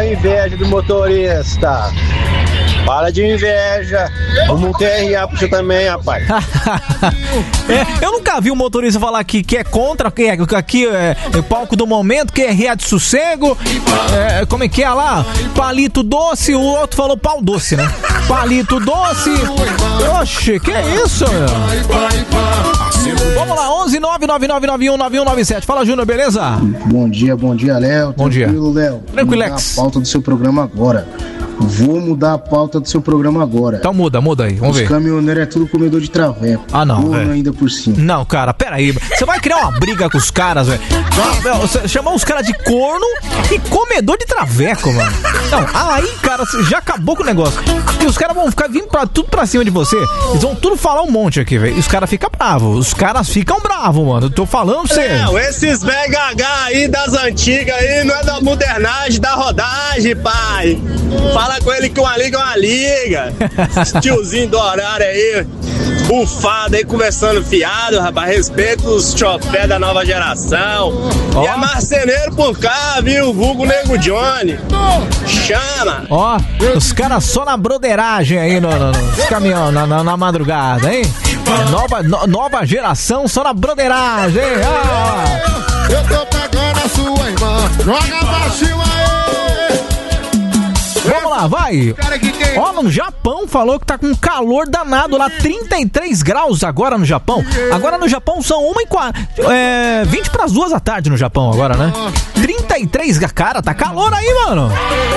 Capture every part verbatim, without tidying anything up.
ter inveja do motorista. Para de inveja. Vamos ter R A pra você também, rapaz. É, eu nunca vi um motorista falar que, que é contra, que, é, que aqui é, é palco do momento, que é R A de sossego. É, como é que é lá? Palito doce, o outro falou pau doce, né? Palito doce. Oxe, que é isso, meu? Vamos lá, onze nove nove nove nove um nove um nove sete. Fala, Júnior, beleza? Bom dia, bom dia, Léo. Bom dia. Tranquilo, Léo. Tranquilex. Vou mudar a pauta do seu programa agora. Vou mudar a pauta do seu programa agora. Então muda, muda aí, vamos Os ver. Os caminhoneiros é tudo comedor de traveco. Ah, não, velho. Ainda por cima. Não, cara, peraí. Você vai criar uma briga com os caras, velho. Chamar os caras de corno e comedor de traveco, mano. Não, aí, cara, você já acabou com o negócio. E os caras vão ficar vindo pra, tudo pra cima de você. Eles vão tudo falar um monte aqui, velho. E os caras ficam bravos. Os caras ficam bravos, mano. Eu tô falando pra você. Não, esses B H aí das antigas aí não é da modernagem, da rodagem, pai. Fala com ele que uma liga é uma liga. Esse tiozinho do horário aí, bufado aí, conversando fiado, rapaz. Respeita os chofé da nova geração. Oh. E é marceneiro por cá, viu? Vulgo Nego Johnny. Chama. Ó, oh, os caras só na broderagem aí no, no, no caminhão, na, na, na madrugada, hein? Nova, no, nova geração só na broderagem, hein? Ah. Eu tô pegando a sua irmã. Joga pra cima aí. Vamos lá, vai. Ó, no Japão falou que tá com calor danado lá, trinta e três graus agora no Japão. Agora no Japão são uma e quatro, é, vinte para as duas da tarde no Japão agora, né? trinta e três, cara, tá calor aí, mano.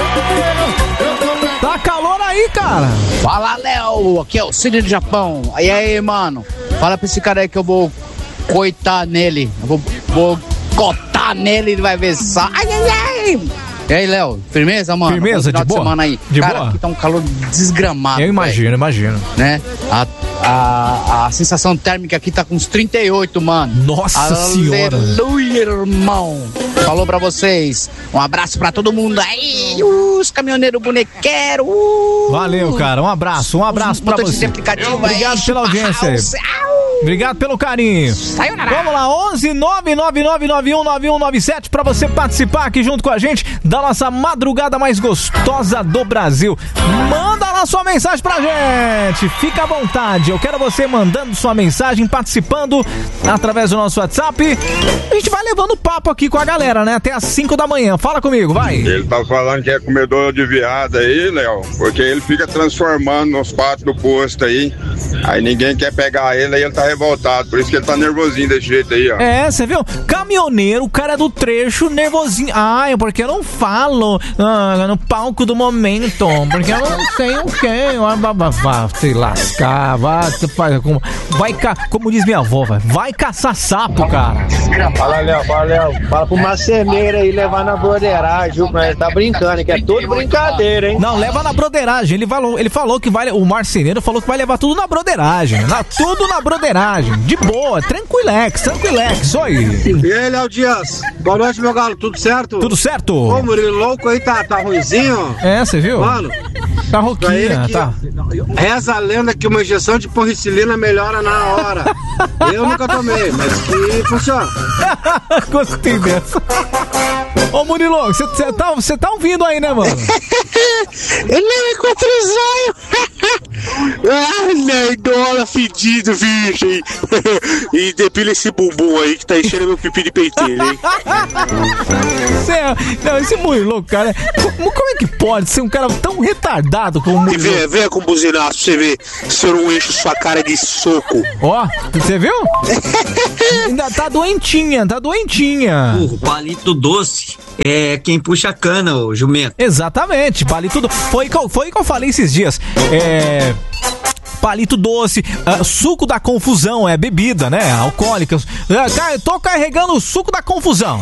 Tá calor aí, cara. Fala, Léo, aqui é o Cine do Japão. E aí, mano, fala pra esse cara aí que eu vou coitar nele. Eu vou, vou cotar nele, ele vai ver só. Ai, ai, ai. E aí, Léo, firmeza, mano? Firmeza, de boa? Semana aí. De Cara, boa? aqui tá um calor desgramado. Eu imagino, véio. imagino. Né? A, a, a sensação térmica aqui tá com uns trinta e oito, mano. Nossa Aleluia, senhora. Aleluia, irmão. Falou pra vocês. Um abraço pra todo mundo aí. Os caminhoneiros bonequeiros. Uh, Valeu, cara. Um abraço, um abraço pra você. Obrigado pela audiência aí. Obrigado pelo carinho. Vamos lá, onze nove nove nove nove um nove um nove sete pra você participar aqui junto com a gente da nossa madrugada mais gostosa do Brasil. Manda lá sua mensagem pra gente. Fica à vontade. Eu quero você mandando sua mensagem, participando através do nosso WhatsApp. A gente vai levando papo aqui com a galera, né? Até às cinco da manhã. Fala comigo, vai. Ele tá falando que é comedor de viado aí, Léo, porque ele fica transformando nos patos do posto aí. Aí ninguém quer pegar ele, aí ele tá revoltado, por isso que ele tá nervosinho desse jeito aí, ó. É, você viu? Caminhoneiro, o cara do trecho, nervosinho. Ah, é porque eu não falo ah, no palco do momento, porque eu não sei o que. Vai se lascar, vai, vai, vai, como diz minha avó, vai, vai caçar sapo, cara. Fala, Léo, fala, Léo. Fala pro marceneiro aí levar na broderagem, viu? Ele tá brincando, que é tudo brincadeira, hein? Não, leva na broderagem. Ele falou, ele falou que vai, o marceneiro falou que vai levar tudo na broderagem. Na, tudo na broderagem. De boa, tranquilex, tranquilex, oi. E aí, Léo Dias? Boa noite, meu galo, tudo certo? Tudo certo? Ô, Murilo, louco aí, tá, tá ruimzinho? É, você viu? Mano, tá rouquinha, tá. Reza a lenda que uma injeção de porricilina melhora na hora. Eu nunca tomei, mas que funciona. Gostei dessa. Ô, Murilo, você tá, tá ouvindo aí, né, mano? Ele é contra o zóio. Ai, nerdola fedido, virgem. E depila esse bumbum aí que tá enchendo meu pipi de pentelho, hein? Cê, não, esse Murilo, cara, como, como é que pode ser um cara tão retardado como o Murilo? E venha, venha com o buzinaço pra você ver se eu não encho sua cara de soco. Ó, você viu? Ainda tá doentinha, tá doentinha. O palito doce é quem puxa a cana, o jumento. Exatamente, palito doce. Foi que eu, foi que eu falei esses dias. É... Palito doce, uh, suco da confusão, é bebida, né? Alcoólica. Uh, eu tô carregando o suco da confusão.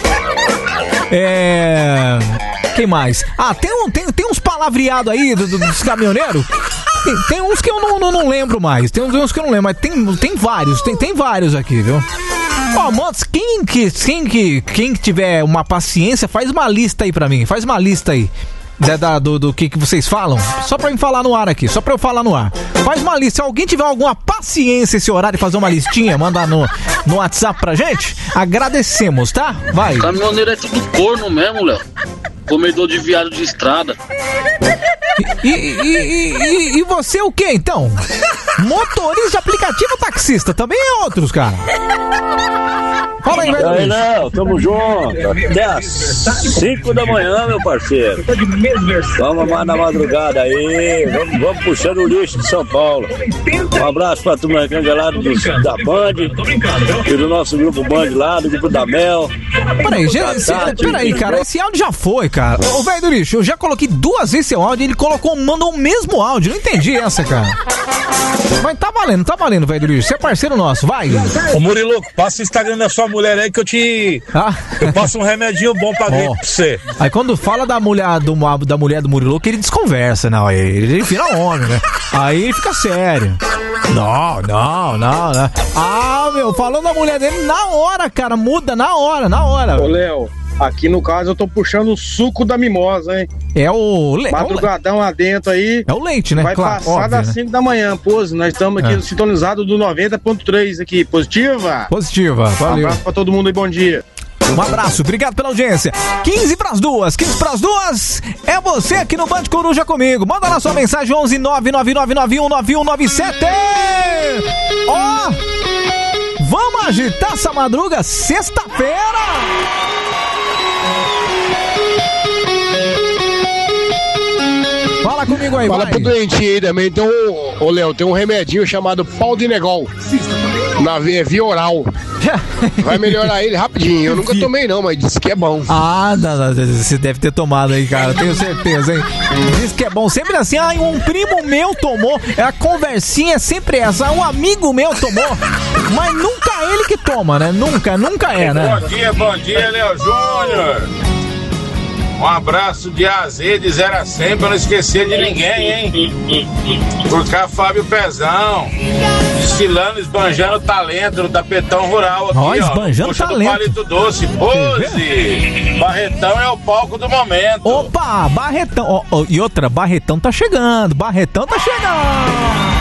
É... Quem mais? Ah, tem, um, tem, tem uns palavreados aí do, do, dos caminhoneiros. Tem, tem uns que eu não, não, não lembro mais. Tem uns que eu não lembro, mas tem, tem vários. Tem, tem vários aqui, viu? Ó, oh, moço, quem que, quem que quem que tiver uma paciência, faz uma lista aí pra mim. Faz uma lista aí. Da, da, do, do que, que vocês falam, só pra me falar no ar aqui, só pra eu falar no ar. Faz uma lista, se alguém tiver alguma paciência esse horário de fazer uma listinha, manda no, no WhatsApp pra gente, agradecemos, tá? Vai. Caminhoneiro é tudo corno mesmo, Léo. comedor de viado de estrada. E, e, e, e, e você o que então? Motorista de aplicativo ou taxista? Também é outros, cara. Fala aí, velho. Aí, não, tamo junto. Até às cinco da manhã, meu parceiro. Vamos mais na madrugada aí. Vamos, vamos puxando o lixo de São Paulo. Um abraço pra turma cangelada da Band e do nosso grupo Band lá, do grupo da Mel. Peraí, já, esse, peraí, cara, esse áudio já foi, cara. Ô, velho do lixo, eu já coloquei duas vezes seu áudio e ele colocou, mandou o mesmo áudio. Não entendi essa, cara. Mas tá valendo, tá valendo, velho do lixo. Você é parceiro nosso, vai. Ô, Murilo, passa o Instagram da sua mulher aí que eu te... Ah. Eu passo um remedinho bom pra, oh. pra você. Aí quando fala da mulher do, da mulher do Murilo, que ele desconversa, não. Ele, ele vira homem, né? Aí ele fica sério. Não, não, não, não. Ah, meu, falando da mulher dele, na hora, cara, muda, na hora, na hora. Ô, Léo, aqui no caso eu tô puxando o suco da mimosa, hein? É o... Le... Madrugadão lá dentro aí. É o leite, né? Vai claro, passar óbvio, das né? cinco da manhã, pô. Nós estamos aqui é. sintonizados do noventa ponto três aqui. Positiva? Positiva, valeu. Um abraço pra todo mundo aí, bom dia. Um abraço, obrigado pela audiência. quinze pras duas, quinze pras duas. É você aqui no Band Coruja comigo. Manda lá sua mensagem onze nove nove nove nove um nove um nove sete. Ó, oh, vamos agitar essa madruga sexta-feira. Fala comigo aí, Fala vai. pro doentinho aí também. Tem um, ô Léo, tem um remedinho chamado pau de negol. Na via, via oral. Vai melhorar ele rapidinho. Eu nunca tomei não, mas disse que é bom. Ah, não, não, você deve ter tomado aí, cara. Tenho certeza, hein? Diz que é bom. Sempre assim, ah, um primo meu tomou. A conversinha é sempre essa. Um amigo meu tomou. Mas nunca é ele que toma, né? Nunca, nunca é, né? Bom dia, bom dia, Léo Júnior. Um abraço de A a Z, de zero a cem, pra não esquecer de ninguém, hein? Por cá, Fábio Pezão. Desfilando, esbanjando talento no tapetão rural aqui, ó. Esbanjando Puxa talento. Do palito doce, pose. Barretão é o palco do momento. Opa, Barretão. Oh, oh, e outra, Barretão tá chegando. Barretão tá chegando.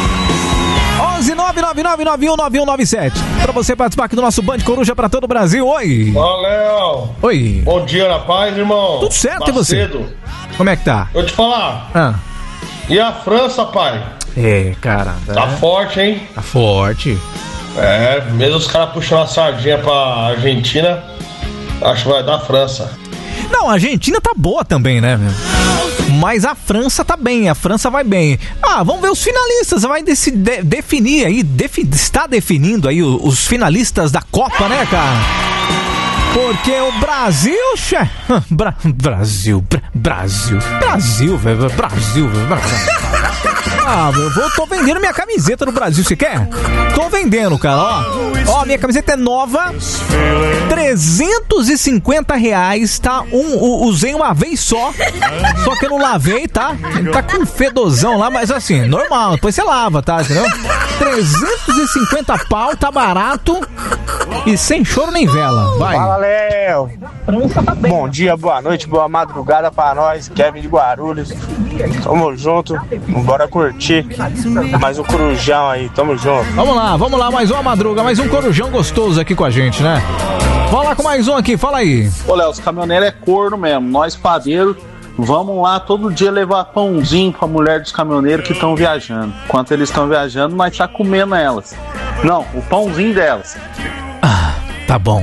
onze nove nove nove nove um nove um nove sete. Pra você participar aqui do nosso Band Coruja pra todo o Brasil. Oi. Valeu. Oi. Bom dia, na paz, irmão. Tudo certo, Macedo. E você? Como é que tá? Eu te falar. Ah. E a França, pai? É, cara. Tá é. forte, hein? Tá forte. É, mesmo os caras puxando a sardinha pra Argentina, acho que vai dar a França. Não, a Argentina tá boa também, né, meu? Mas a França tá bem, a França vai bem. Ah, vamos ver os finalistas, vai desse, de, definir aí, defi, está definindo aí os, os finalistas da Copa, né, cara? Porque o Brasil, che... Bra... Brasil, Bra... Brasil, Brasil, velho, Brasil, velho. Ah, eu vou, tô vendendo minha camiseta do Brasil, você quer? Tô vendendo, cara, ó. Ó, minha camiseta é nova, trezentos e cinquenta reais, tá? Um, usei uma vez só, só que eu não lavei, tá? Tá com um fedozão lá, mas assim, normal, depois você lava, tá? Entendeu? trezentos e cinquenta pau, tá barato e sem choro nem vela, vai. Fala, Léo. Bom dia, boa noite, boa madrugada pra nós, Kevin de Guarulhos. Tamo junto, bora curtir mais um corujão aí, tamo junto. Vamos lá, vamos lá, mais uma madruga, mais um corujão gostoso aqui com a gente, né? Vamos lá com mais um aqui, fala aí. Ô, Léo, os caminhoneiros é corno mesmo, nós padeiros, vamos lá todo dia levar pãozinho pra mulher dos caminhoneiros que estão viajando. Enquanto eles estão viajando, nós tá comendo elas. Não, o pãozinho delas. Ah, tá bom.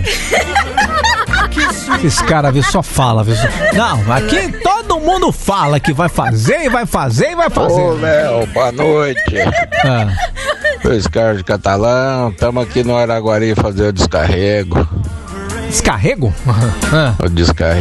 Esse cara, viu, só fala, viu? Não, aqui todo mundo fala que vai fazer e vai fazer e vai fazer. Ô, Léo, boa noite. Ah. Luiz Carlos de Catalão, estamos aqui no Araguari fazer o descarrego. Descarrego? Ah. O descarrego.